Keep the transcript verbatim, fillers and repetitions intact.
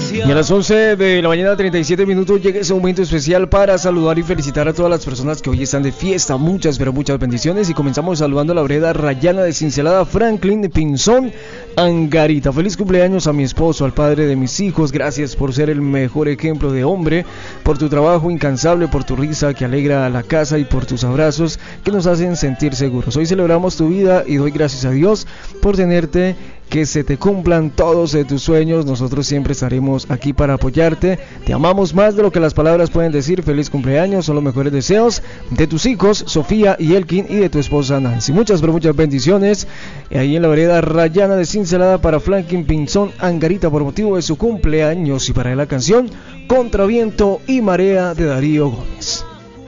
Y a las once de la mañana, treinta y siete minutos, llega ese momento especial para saludar y felicitar a todas las personas que hoy están de fiesta. Muchas, pero muchas bendiciones. Y comenzamos saludando a la vereda Rayana de Cincelada, Franklin Pinzón Angarita. Feliz cumpleaños a mi esposo, al padre de mis hijos. Gracias por ser el mejor ejemplo de hombre, por tu trabajo incansable, por tu risa que alegra a la casa y por tus abrazos que nos hacen sentir seguros. Hoy celebramos tu vida y doy gracias a Dios por tenerte. Que se te cumplan todos de tus sueños. Nosotros siempre estaremos aquí para apoyarte. Te amamos más de lo que las palabras pueden decir. Feliz cumpleaños, son los mejores deseos de tus hijos Sofía y Elkin y de tu esposa Nancy. Muchas pero muchas bendiciones ahí en la vereda Rayana de Cincelada para Franklin Pinzón Angarita por motivo de su cumpleaños. Y para la canción Contra Viento y Marea de Darío Gómez.